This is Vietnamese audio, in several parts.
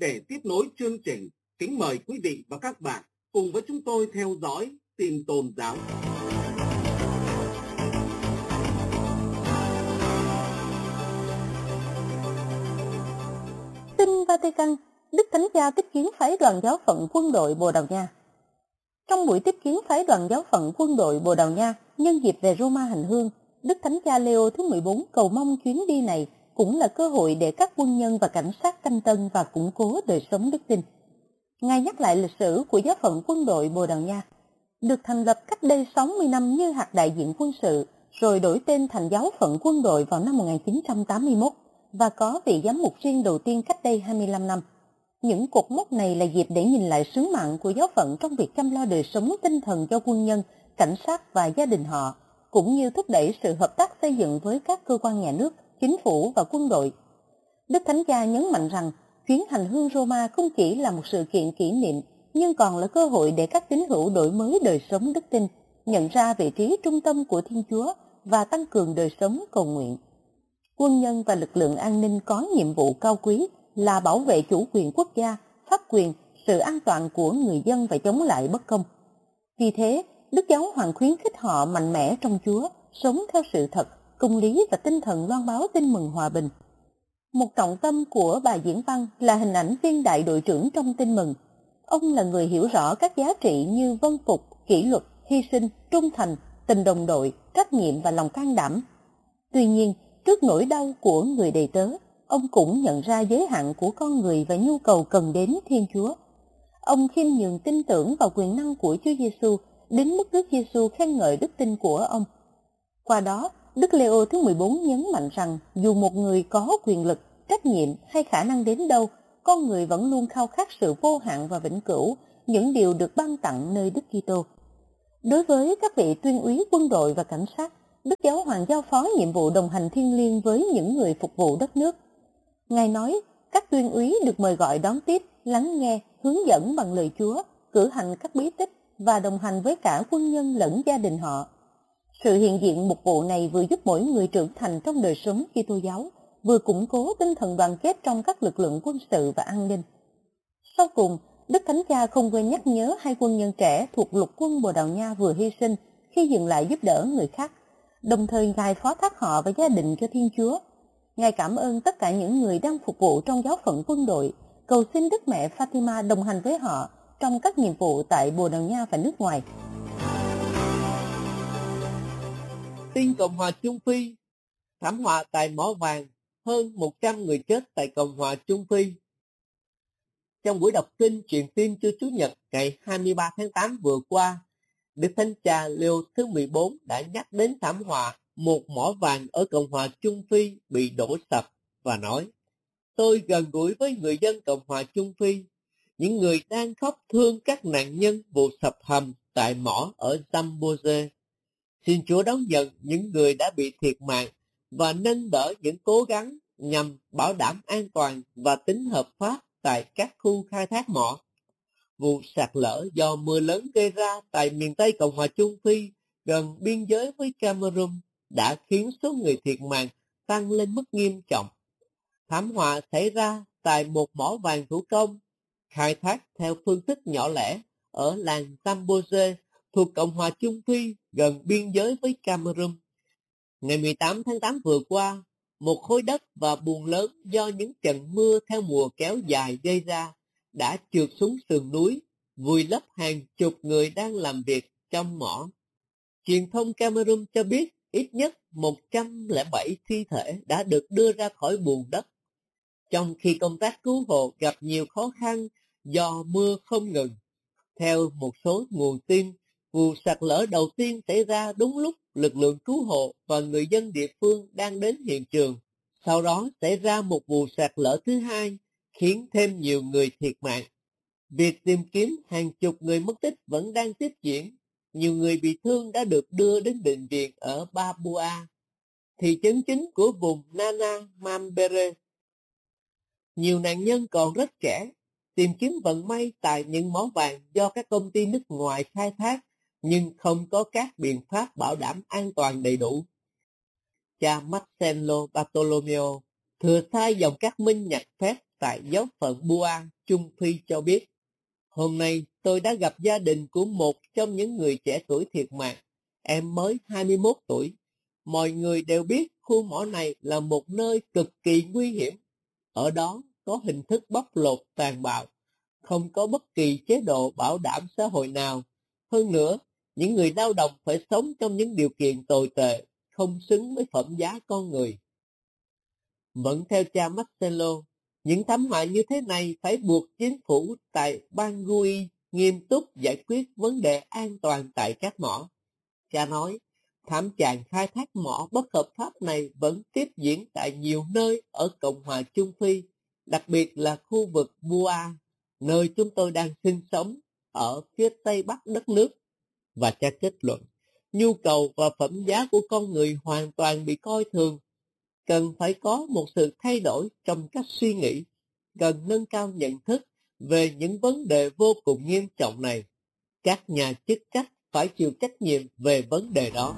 Để tiếp nối chương trình, kính mời quý vị và các bạn cùng với chúng tôi theo dõi tin tôn giáo. Tin Vatican, Đức Thánh Cha tiếp kiến phái đoàn giáo phận quân đội Bồ Đào Nha. Trong buổi tiếp kiến phái đoàn giáo phận quân đội Bồ Đào Nha nhân dịp về Roma hành hương, Đức Thánh Cha Leo thứ 14 cầu mong chuyến đi này cũng là cơ hội để các quân nhân và cảnh sát canh tân và củng cố đời sống đức tin. Ngài nhắc lại lịch sử của giáo phận quân đội Bồ Đào Nha, được thành lập cách đây 60 năm như hạt đại diện quân sự, rồi đổi tên thành giáo phận quân đội vào năm 1981 và có vị giám mục riêng đầu tiên cách đây 25 năm. Những cột mốc này là dịp để nhìn lại sứ mạng của giáo phận trong việc chăm lo đời sống tinh thần cho quân nhân, cảnh sát và gia đình họ, cũng như thúc đẩy sự hợp tác xây dựng với các cơ quan nhà nước, chính phủ và quân đội. Đức Thánh Cha nhấn mạnh rằng chuyến hành hương Roma không chỉ là một sự kiện kỷ niệm, nhưng còn là cơ hội để các tín hữu đổi mới đời sống đức tin, nhận ra vị trí trung tâm của Thiên Chúa và tăng cường đời sống cầu nguyện. Quân nhân và lực lượng an ninh có nhiệm vụ cao quý là bảo vệ chủ quyền quốc gia, pháp quyền, sự an toàn của người dân và chống lại bất công. Vì thế, Đức Giáo Hoàng khuyến khích họ mạnh mẽ trong Chúa, sống theo sự thật, công lý và tinh thần loan báo tin mừng hòa bình. Một trọng tâm của bài diễn văn là hình ảnh viên đại đội trưởng trong tin mừng. Ông là người hiểu rõ các giá trị như vâng phục, kỷ luật, hy sinh, trung thành, tình đồng đội, trách nhiệm và lòng can đảm. Tuy nhiên, trước nỗi đau của người đầy tớ, ông cũng nhận ra giới hạn của con người và nhu cầu cần đến Thiên Chúa. Ông khiêm nhường tin tưởng vào quyền năng của Chúa Giêsu đến mức Đức Giêsu khen ngợi đức tin của ông. Qua đó, Đức Leo thứ 14 nhấn mạnh rằng dù một người có quyền lực, trách nhiệm hay khả năng đến đâu, con người vẫn luôn khao khát sự vô hạn và vĩnh cửu, những điều được ban tặng nơi Đức Kitô. Đối với các vị tuyên úy quân đội và cảnh sát, Đức Giáo Hoàng giao phó nhiệm vụ đồng hành thiêng liêng với những người phục vụ đất nước. Ngài nói, các tuyên úy được mời gọi đón tiếp, lắng nghe, hướng dẫn bằng lời Chúa, cử hành các bí tích và đồng hành với cả quân nhân lẫn gia đình họ. Sự hiện diện mục vụ này vừa giúp mỗi người trưởng thành trong đời sống Kitô giáo, vừa củng cố tinh thần đoàn kết trong các lực lượng quân sự và an ninh. Sau cùng, Đức Thánh Cha không quên nhắc nhớ hai quân nhân trẻ thuộc lục quân Bồ Đào Nha vừa hy sinh khi dừng lại giúp đỡ người khác. Đồng thời Ngài phó thác họ và gia đình cho Thiên Chúa. Ngài cảm ơn tất cả những người đang phục vụ trong giáo phận quân đội, cầu xin Đức Mẹ Fatima đồng hành với họ trong các nhiệm vụ tại Bồ Đào Nha và nước ngoài. Tin Cộng hòa Trung Phi, thảm họa tại mỏ vàng, hơn 100 người chết tại Cộng hòa Trung Phi. Trong buổi đọc kinh truyền tin cho Chúa Nhật ngày 23 tháng 8 vừa qua, Đức Thánh Cha Leo thứ 14 đã nhắc đến thảm họa một mỏ vàng ở Cộng hòa Trung Phi bị đổ sập và nói: Tôi gần gũi với người dân Cộng hòa Trung Phi, những người đang khóc thương các nạn nhân vụ sập hầm tại mỏ ở Zambeze. Xin Chúa đón nhận những người đã bị thiệt mạng và nâng đỡ những cố gắng nhằm bảo đảm an toàn và tính hợp pháp tại các khu khai thác mỏ. Vụ sạt lở do mưa lớn gây ra tại miền Tây Cộng hòa Trung Phi gần biên giới với Cameroon đã khiến số người thiệt mạng tăng lên mức nghiêm trọng. Thảm họa xảy ra tại một mỏ vàng thủ công khai thác theo phương thức nhỏ lẻ ở làng Zambeze thuộc Cộng hòa Trung Phi gần biên giới với Cameroon. Ngày 18 tháng 8 vừa qua, một khối đất và bùn lớn do những trận mưa theo mùa kéo dài gây ra đã trượt xuống sườn núi, vùi lấp hàng chục người đang làm việc trong mỏ. Truyền thông Cameroon cho biết ít nhất 107 thi thể đã được đưa ra khỏi bùn đất, trong khi công tác cứu hộ gặp nhiều khó khăn do mưa không ngừng. Theo một số nguồn tin, vụ sạt lở đầu tiên xảy ra đúng lúc lực lượng cứu hộ và người dân địa phương đang đến hiện trường. Sau đó xảy ra một vụ sạt lở thứ hai, khiến thêm nhiều người thiệt mạng. Việc tìm kiếm hàng chục người mất tích vẫn đang tiếp diễn. Nhiều người bị thương đã được đưa đến bệnh viện ở Babua, thị trấn chính của vùng Nana Mambere. Nhiều nạn nhân còn rất trẻ, tìm kiếm vận may tại những mỏ vàng do các công ty nước ngoài khai thác, nhưng không có các biện pháp bảo đảm an toàn đầy đủ. Cha Marcelo Bartolomeo thừa sai dòng các minh nhật phép tại giáo phận Bua, Trung Phi cho biết, hôm nay tôi đã gặp gia đình của một trong những người trẻ tuổi thiệt mạng. Em mới 21 tuổi. Mọi người đều biết khu mỏ này là một nơi cực kỳ nguy hiểm. Ở đó có hình thức bóc lột tàn bạo, không có bất kỳ chế độ bảo đảm xã hội nào. Hơn nữa, những người lao động phải sống trong những điều kiện tồi tệ, không xứng với phẩm giá con người. Vẫn theo cha Marcelo, những thảm họa như thế này phải buộc chính phủ tại Bangui nghiêm túc giải quyết vấn đề an toàn tại các mỏ. Cha nói, thảm trạng khai thác mỏ bất hợp pháp này vẫn tiếp diễn tại nhiều nơi ở Cộng hòa Trung Phi, đặc biệt là khu vực Bua, nơi chúng tôi đang sinh sống, ở phía tây bắc đất nước. Và cha kết luận, nhu cầu và phẩm giá của con người hoàn toàn bị coi thường. Cần phải có một sự thay đổi trong cách suy nghĩ, cần nâng cao nhận thức về những vấn đề vô cùng nghiêm trọng này. Các nhà chức trách phải chịu trách nhiệm về vấn đề đó.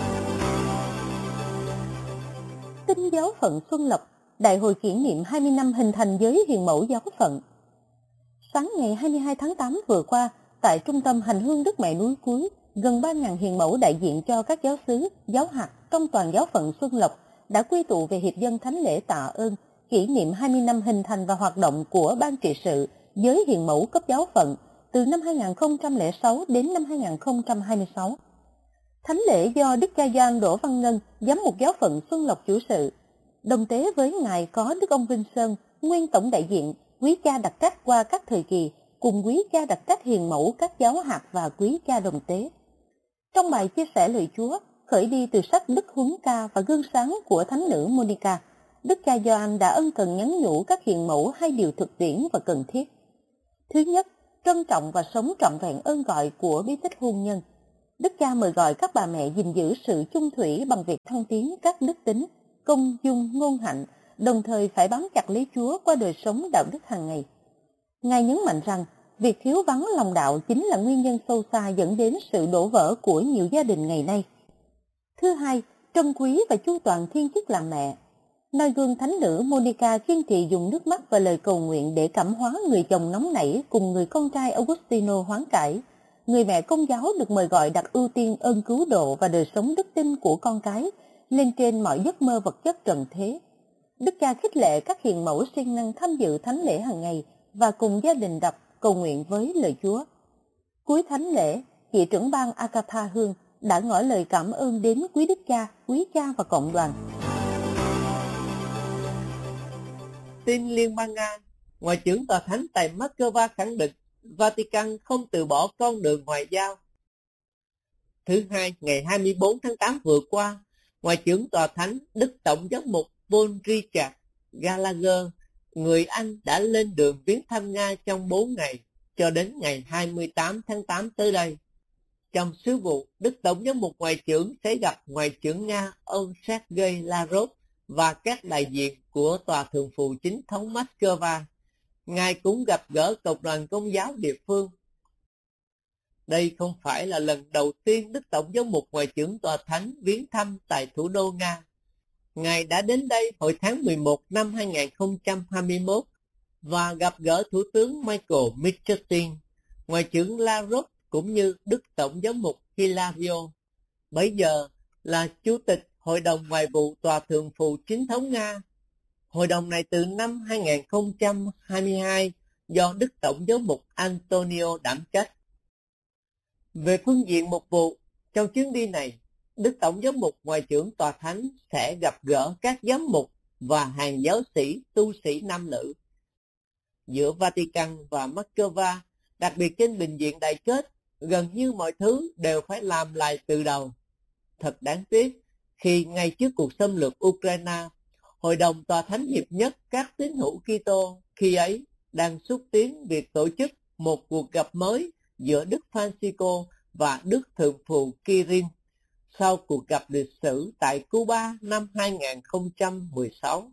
Tin giáo phận Xuân Lộc, đại hội kỷ niệm 20 năm hình thành giới hiền mẫu giáo phận. Sáng ngày 22 tháng 8 vừa qua, tại trung tâm hành hương Đức Mẹ núi Cuối, gần 3.000 hiền mẫu đại diện cho các giáo xứ, giáo hạt trong toàn giáo phận Xuân Lộc đã quy tụ về hiệp dân thánh lễ tạ ơn kỷ niệm 20 năm hình thành và hoạt động của Ban trị sự giới hiền mẫu cấp giáo phận từ năm 2006 đến năm 2026. Thánh lễ do Đức cha Gioan Đỗ Văn Ngân, giám mục giáo phận Xuân Lộc chủ sự. Đồng tế với ngài có Đức ông Vinh Sơn, nguyên tổng đại diện, quý cha đặc trách qua các thời kỳ, cùng quý cha đặc trách hiền mẫu các giáo hạt và quý cha đồng tế. Trong bài chia sẻ lời Chúa, khởi đi từ sách Đức Huấn Ca và Gương Sáng của Thánh nữ Monica, Đức cha Gioan đã ân cần nhắn nhủ các hiền mẫu hai điều thực tiễn và cần thiết. Thứ nhất, trân trọng và sống trọn vẹn ơn gọi của bí tích hôn nhân. Đức cha mời gọi các bà mẹ gìn giữ sự chung thủy bằng việc thăng tiến các đức tính, công dung, ngôn hạnh, đồng thời phải bám chặt lấy Chúa qua đời sống đạo đức hàng ngày. Ngài nhấn mạnh rằng, việc thiếu vắng lòng đạo chính là nguyên nhân sâu xa dẫn đến sự đổ vỡ của nhiều gia đình ngày nay. Thứ hai, trân quý và chu toàn thiên chức làm mẹ. Noi gương thánh nữ Monica kiên trì dùng nước mắt và lời cầu nguyện để cảm hóa người chồng nóng nảy cùng người con trai Augustino hoán cải. Người mẹ công giáo được mời gọi đặt ưu tiên ơn cứu độ và đời sống đức tin của con cái lên trên mọi giấc mơ vật chất trần thế. Đức cha khích lệ các hiền mẫu siêng năng tham dự thánh lễ hàng ngày và cùng gia đình đọc cầu nguyện với lời Chúa. Cuối thánh lễ, chị trưởng ban Agatha Hương đã ngỏ lời cảm ơn đến quý cha và cộng đoàn. Tin Liên bang Nga, Ngoại trưởng Tòa Thánh tại Moscow khẳng định Vatican không từ bỏ con đường ngoại giao. Thứ Hai, ngày 24 tháng 8 vừa qua, Ngoại trưởng Tòa Thánh Đức Tổng giám mục Paul Richard Gallagher, người Anh đã lên đường viếng thăm Nga trong 4 ngày, cho đến ngày 28 tháng 8 tới đây. Trong sứ vụ, Đức Tổng giám mục Ngoại trưởng sẽ gặp Ngoại trưởng Nga ông Sergei Lavrov và các đại diện của Tòa Thượng phụ Chính thống Moscow. Ngài cũng gặp gỡ cộng đoàn Công giáo địa phương. Đây không phải là lần đầu tiên Đức Tổng giám mục Ngoại trưởng Tòa Thánh viếng thăm tại thủ đô Nga. Ngài đã đến đây hồi tháng 11 năm 2021 và gặp gỡ Thủ tướng Michael Mishustin, Ngoại trưởng Lavrov cũng như Đức Tổng giám mục Hilario. Bấy giờ là Chủ tịch Hội đồng Ngoại vụ Tòa Thượng phụ Chính thống Nga. Hội đồng này từ năm 2022 do Đức Tổng giám mục Antonio đảm trách. Về phương diện mục vụ, trong chuyến đi này, Đức Tổng giám mục Ngoại trưởng Tòa Thánh sẽ gặp gỡ các giám mục và hàng giáo sĩ, tu sĩ nam nữ. Giữa Vatican và Moscow, đặc biệt trên bình diện đại kết, gần như mọi thứ đều phải làm lại từ đầu. Thật đáng tiếc, khi ngay trước cuộc xâm lược Ukraine, Hội đồng Tòa Thánh hiệp nhất các tín hữu Kitô khi ấy đang xúc tiến việc tổ chức một cuộc gặp mới giữa Đức Francisco và Đức Thượng phụ Kirill sau cuộc gặp lịch sử tại Cuba năm 2016.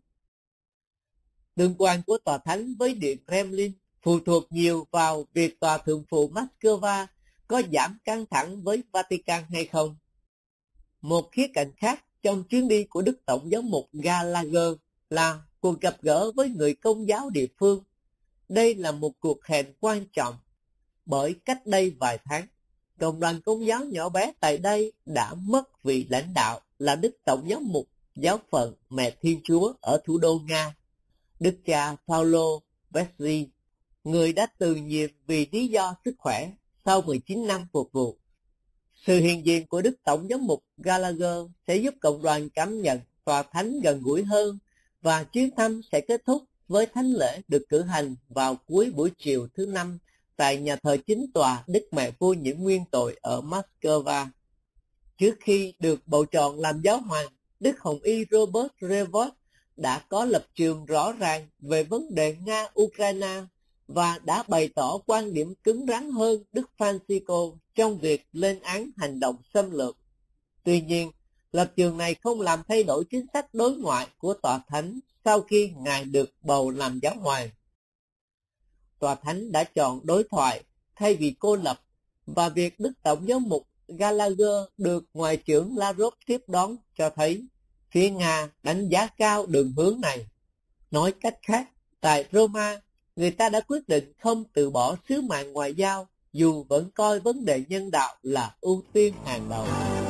Tương quan của Tòa Thánh với Điện Kremlin phụ thuộc nhiều vào việc Tòa Thượng phụ Moscow có giảm căng thẳng với Vatican hay không. Một khía cạnh khác trong chuyến đi của Đức Tổng giám mục Gallagher là cuộc gặp gỡ với người Công giáo địa phương. Đây là một cuộc hẹn quan trọng, bởi cách đây vài tháng, cộng đoàn Công giáo nhỏ bé tại đây đã mất vị lãnh đạo là Đức Tổng giám mục giáo phận Mẹ Thiên Chúa ở thủ đô Nga, Đức cha Paulo Vesely, người đã từ nhiệm vì lý do sức khỏe sau 19 năm phục vụ. Sự hiện diện của Đức Tổng giám mục Gallagher sẽ giúp cộng đoàn cảm nhận tòa thánh gần gũi hơn, và chuyến thăm sẽ kết thúc với thánh lễ được cử hành vào cuối buổi chiều thứ Năm tại nhà thờ chính tòa Đức Mẹ Vô Nhiễm Nguyên Tội ở Moscow. Trước khi được bầu chọn làm giáo hoàng, Đức Hồng Y Robert Revot đã có lập trường rõ ràng về vấn đề Nga-Ukraine và đã bày tỏ quan điểm cứng rắn hơn Đức Francisco trong việc lên án hành động xâm lược. Tuy nhiên, lập trường này không làm thay đổi chính sách đối ngoại của Tòa Thánh sau khi Ngài được bầu làm giáo hoàng. Tòa Thánh đã chọn đối thoại thay vì cô lập, và việc Đức Tổng giám mục Gallagher được Ngoại trưởng Lavrov tiếp đón cho thấy phía Nga đánh giá cao đường hướng này. Nói cách khác, tại Roma, người ta đã quyết định không từ bỏ sứ mạng ngoại giao, dù vẫn coi vấn đề nhân đạo là ưu tiên hàng đầu.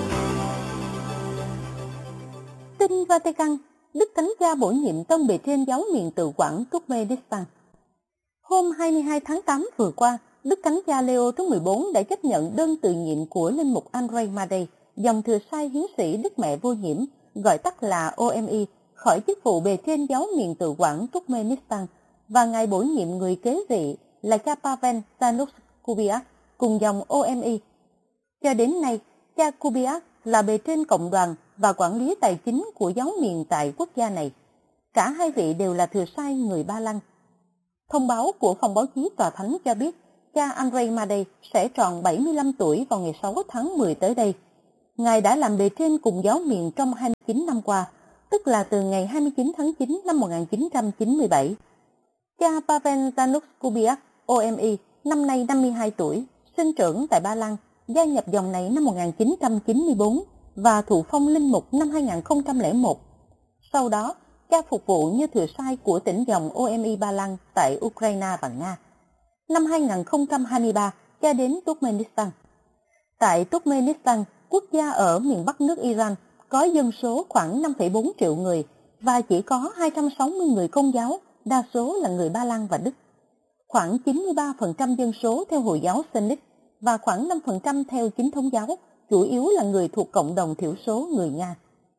Tin Vatican, Đức Thánh Cha bổ nhiệm tân bề trên giáo miền tự quản Turkmenistan. Hôm 22 tháng 8 vừa qua, Đức Thánh Cha Leo thứ 14 đã chấp nhận đơn từ nhiệm của linh mục Andrei Madej, dòng thừa sai hiến sĩ Đức Mẹ Vô Nhiễm, gọi tắt là OMI, khỏi chức vụ bề trên giáo miền tự quản Turkmenistan, và Ngài bổ nhiệm người kế vị là cha Pavel Zanukh-Kubiak cùng dòng OMI. Cho đến nay, cha Kubiak là bề trên cộng đoàn và quản lý tài chính của giáo miền tại quốc gia này. Cả hai vị đều là thừa sai người Ba Lan. Thông báo của phòng báo chí Tòa Thánh cho biết cha Andrei Madej sẽ tròn 75 tuổi vào ngày 6 tháng 10 tới đây. Ngài đã làm bề trên cùng giáo miền trong 29 năm qua, tức là từ ngày 29 tháng 9 năm 1997. Cha Pavel Zanukh-Kubiak, OMI, năm nay 52 tuổi, sinh trưởng tại Ba Lan, gia nhập dòng này năm 1994 và thụ phong linh mục năm 2001. Sau đó, cha phục vụ như thừa sai của tỉnh dòng OMI Ba Lan tại Ukraine và Nga. Năm 2023, cha đến Turkmenistan. Tại Turkmenistan, quốc gia ở miền bắc nước Iran, có dân số khoảng 5,4 triệu người và chỉ có 260 người Công giáo, đa số là người Ba Lan và Đức. Khoảng 93% dân số theo Hồi giáo Sunni và khoảng 5% theo Chính thống giáo, chủ yếu là người thuộc cộng đồng thiểu số người Nga.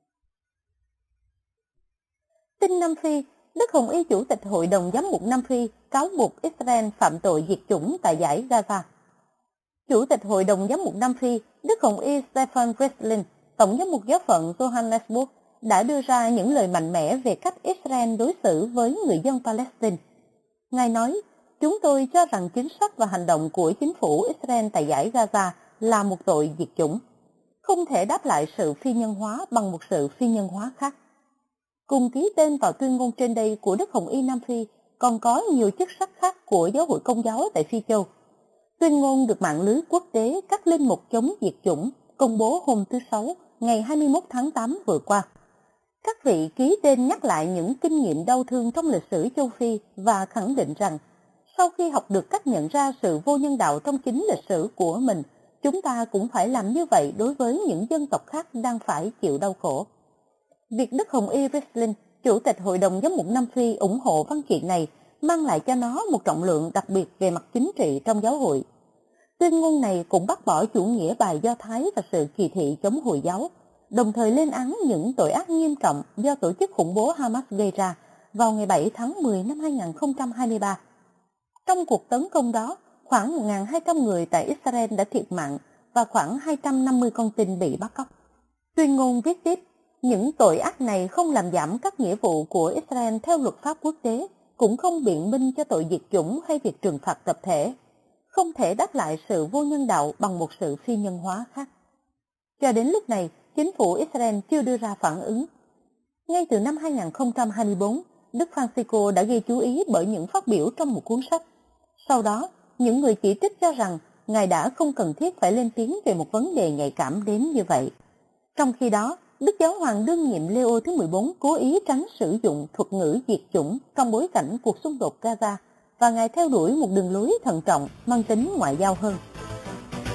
Tin Nam Phi, Đức Hồng Y Chủ tịch Hội đồng Giám mục Nam Phi cáo buộc Israel phạm tội diệt chủng tại dải Gaza. Chủ tịch Hội đồng Giám mục Nam Phi, Đức Hồng Y Stefan Breslin, Tổng giám mục giáo phận Johannesburg, đã đưa ra những lời mạnh mẽ về cách Israel đối xử với người dân Palestine. Ngài nói, chúng tôi cho rằng chính sách và hành động của chính phủ Israel tại dải Gaza là một tội diệt chủng, không thể đáp lại sự phi nhân hóa bằng một sự phi nhân hóa khác. Cùng ký tên vào tuyên ngôn trên đây của Đức Hồng Y Nam Phi còn có nhiều chức sắc khác của Giáo hội Công giáo tại Phi Châu. Tuyên ngôn được mạng lưới quốc tế các linh mục chống diệt chủng công bố hôm thứ Sáu, ngày 21 tháng 8 vừa qua. Các vị ký tên nhắc lại những kinh nghiệm đau thương trong lịch sử châu Phi và khẳng định rằng, sau khi học được cách nhận ra sự vô nhân đạo trong chính lịch sử của mình, chúng ta cũng phải làm như vậy đối với những dân tộc khác đang phải chịu đau khổ. Việc Đức Hồng Y Breslin, Chủ tịch Hội đồng Giám mục Nam Phi ủng hộ văn kiện này mang lại cho nó một trọng lượng đặc biệt về mặt chính trị trong giáo hội. Tuyên ngôn này cũng bác bỏ chủ nghĩa bài Do Thái và sự kỳ thị chống Hồi giáo, đồng thời lên án những tội ác nghiêm trọng do tổ chức khủng bố Hamas gây ra vào ngày 7 tháng 10 năm 2023. Trong cuộc tấn công đó, khoảng 1.200 người tại Israel đã thiệt mạng và khoảng 250 con tin bị bắt cóc. Tuyên ngôn viết tiếp, những tội ác này không làm giảm các nghĩa vụ của Israel theo luật pháp quốc tế, cũng không biện minh cho tội diệt chủng hay việc trừng phạt tập thể, không thể đáp lại sự vô nhân đạo bằng một sự phi nhân hóa khác. Cho đến lúc này, chính phủ Israel chưa đưa ra phản ứng. Ngay từ năm 2024, Đức Francisco đã gây chú ý bởi những phát biểu trong một cuốn sách. Sau đó, những người chỉ trích cho rằng Ngài đã không cần thiết phải lên tiếng về một vấn đề nhạy cảm đến như vậy. Trong khi đó, Đức Giáo hoàng đương nhiệm Leo thứ 14 cố ý tránh sử dụng thuật ngữ diệt chủng trong bối cảnh cuộc xung đột Gaza và Ngài theo đuổi một đường lối thận trọng mang tính ngoại giao hơn.